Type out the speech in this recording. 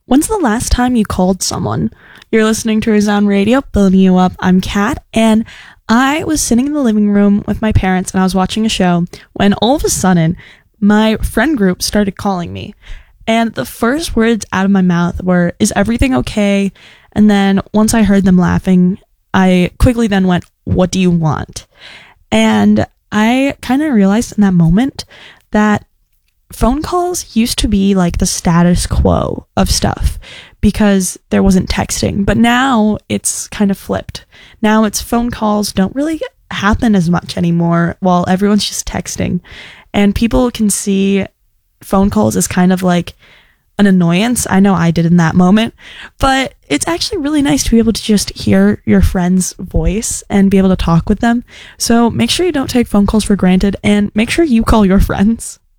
When's the last time you called someone? You're listening to Resound Radio, building you up. I'm Kat, and I was sitting in the living room with my parents, and I was watching a show when all of a sudden, my friend group started calling me. And the first words out of my mouth were, "Is everything okay?" And then once I heard them laughing, I quickly then went, "What do you want?" And I kind of realized in that moment that phone calls used to be like the status quo of stuff because there wasn't texting. But now it's kind of flipped. Now it's phone calls don't really happen as much anymore while everyone's just texting. And people can see phone calls as kind of like an annoyance. I know I did in that moment, but it's actually really nice to be able to just hear your friend's voice and be able to talk with them. So make sure you don't take phone calls for granted and make sure you call your friends.